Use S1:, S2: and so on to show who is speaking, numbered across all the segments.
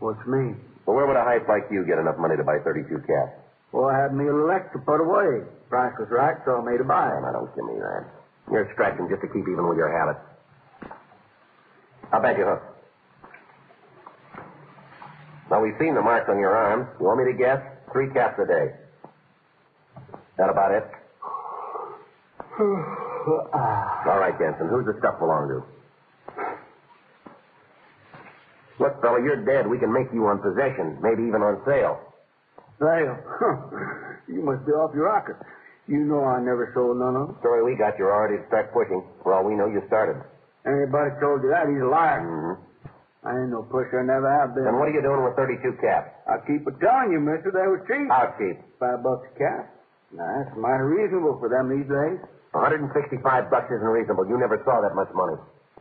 S1: What's mean?
S2: Well, where would a hype like you get enough money to buy 32 caps?
S1: Well, I had me a little extra put away. Price was right, so I made a buy.
S2: Now, don't give me that. You're scratching just to keep even with your habits. I'll bet you hook. Now, we've seen the marks on your arms. You want me to guess? 3 caps a day. That about it? All right, Jensen. Who's the stuff belong to? Look, fella, you're dead. We can make you on possession, maybe even on sale.
S1: Sale? You must be off your rocker. You know I never sold none of them.
S2: Story we got, you're already to start pushing. For all we know, you started.
S1: Anybody told you that, he's a liar.
S2: Mm-hmm.
S1: I ain't no pusher, I never have been.
S2: Then what are you doing with 32 caps?
S1: I keep it telling you, mister, they were cheap.
S2: How cheap?
S1: $5 a cap. Now, that's mighty reasonable for them these days.
S2: $165 isn't reasonable. You never saw that much money.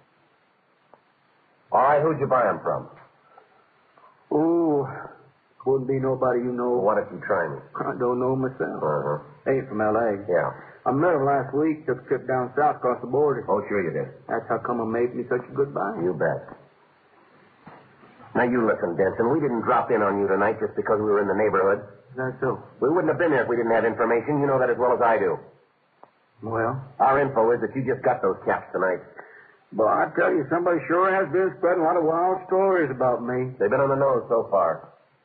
S2: All right, who'd you buy them from?
S1: Oh, wouldn't be nobody you know.
S2: Well, why don't you try me?
S1: I don't know myself.
S2: Uh-huh.
S1: Ain't from L.A.
S2: Yeah.
S1: I met him last week, took a trip down south across the border.
S2: Oh, sure you did.
S1: That's how come I made me such a good buy.
S2: You bet. Now, you listen, Denson. We didn't drop in on you tonight just because we were in the neighborhood.
S1: Is that so?
S2: We wouldn't have been there if we didn't have information. You know that as well as I do.
S1: Well?
S2: Our info is that you just got those caps tonight.
S1: But I tell you, somebody sure has been spreading a lot of wild stories about me.
S2: They've been on the nose so far.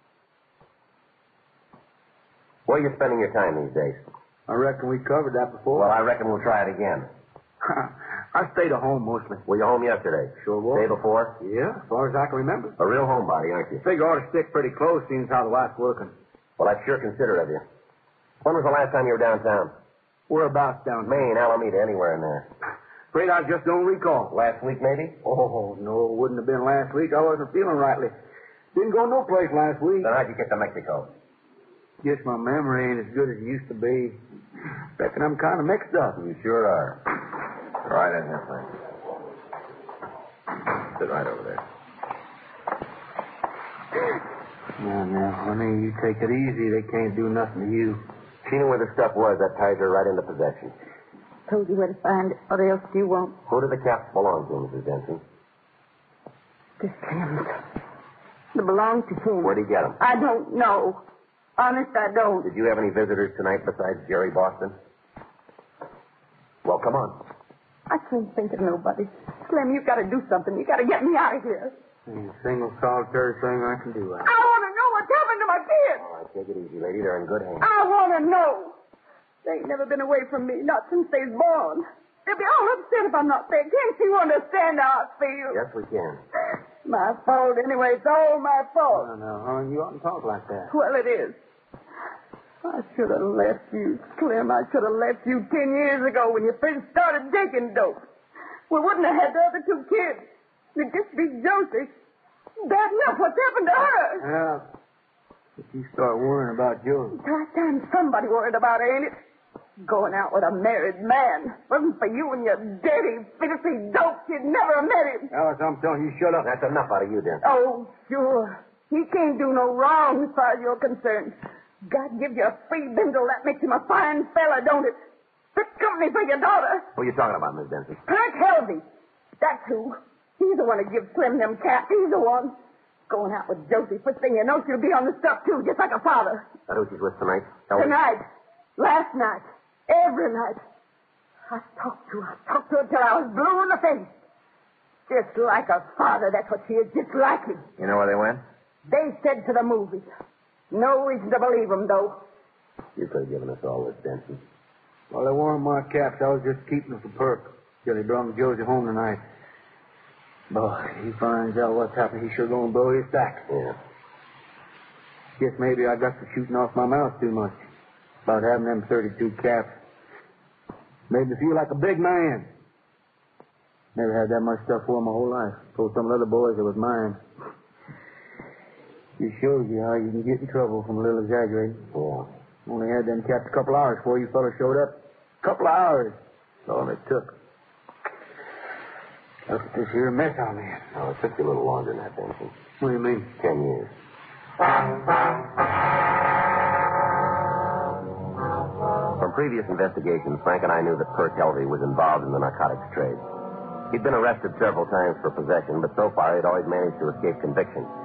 S2: Where are you spending your time these days?
S1: I reckon we covered that before.
S2: Well, I reckon we'll try it again.
S1: I stayed at home mostly.
S2: Were you home yesterday?
S1: Sure was.
S2: Day before?
S1: Yeah, as far as I can remember.
S2: A real homebody, aren't you?
S1: Figure ought to stick pretty close, seeing as how the wife's working.
S2: Well, that's sure considerate of you. When was the last time you were downtown?
S1: Whereabouts down here?
S2: Maine, Alameda, anywhere in there.
S1: Afraid I just don't recall.
S2: Last week, maybe?
S1: Oh, no, it wouldn't have been last week. I wasn't feeling rightly. Didn't go no place last week.
S2: Then how'd you get to Mexico?
S1: Guess my memory ain't as good as it used to be. Reckon I'm kind of mixed up.
S2: You sure are. Right in here, Frank. Sit right over there.
S1: Now, honey, you take it easy. They can't do nothing to you.
S2: She knew where the stuff was. That ties her right into possession.
S3: Told you where to find it. What else do you want?
S2: Who do the caps belong to, Mrs. Denson?
S3: To Sims. They belong to him.
S2: Where'd he get them?
S3: I don't know. Honest, I don't.
S2: Did you have any visitors tonight besides Jerry Boston? Well, come on.
S3: I can't think of nobody. Slim, you've got to do something. You've got to get me out of here.
S1: Ain't a single solitary thing I can do.
S3: I want to know what's happened to my kids.
S2: All right, take it easy, lady. They're in good hands.
S3: I want to know. They ain't never been away from me, not since they was born. They'll be all upset if I'm not there. Can't you understand how I feel?
S2: Yes, we can.
S3: My fault anyway. It's all my fault.
S1: No, hon, you oughtn't talk like that.
S3: Well, it is. I should have left you, Slim. I should have left you 10 years ago when you first started taking dope. We wouldn't have had the other 2 kids. It'd just be Josie. Bad enough what's happened to her.
S1: Yeah. If you start worrying about Josie.
S3: It's high time somebody worried about her, ain't it? Going out with a married man. Wasn't for you and your dirty, filthy dope. You'd never have met him.
S1: Alice, I'm telling you, shut up.
S2: That's enough out of you, Denson.
S3: Oh, sure. He can't do no wrong as far as you're concerned. God give you a free bindle. That makes him a fine fella, don't it? Fit company for your daughter.
S2: Who are you talking about, Miss Denson?
S3: Perk Helvey. That's who. He's the one who gives Slim them caps. He's the one. Going out with Josie. First thing you know, she'll be on the stuff, too, just like her father.
S2: That who she's with tonight?
S3: Tonight. Last night. Every night. I talked to her till I was blue in the face. Just like her father, that's what she is, just like him.
S2: You know where they went?
S3: They said to the movies. No reason to believe them, though.
S2: You could have given us all this, Denson.
S1: Well, they weren't my caps. I was just keeping them for Perk. Till he brought Josie home tonight. Boy, he finds out what's happened. He's sure going to blow his stack.
S2: Yeah.
S1: Guess maybe I got to shooting off my mouth too much. About having them 32 caps. Made me feel like a big man. Never had that much stuff for my whole life. Told some of the other boys it was mine. It shows you how you can get in trouble from a little exaggerating.
S2: Yeah.
S1: Only had them caps a couple hours before you fellas showed up. Couple of hours. That's all it took. Look at this here mess I'm in.
S2: Oh, it took you a little longer than that, Denson.
S1: What do you mean?
S2: 10 years. From previous investigations, Frank and I knew that Perk Helvey was involved in the narcotics trade. He'd been arrested several times for possession, but so far he'd always managed to escape conviction.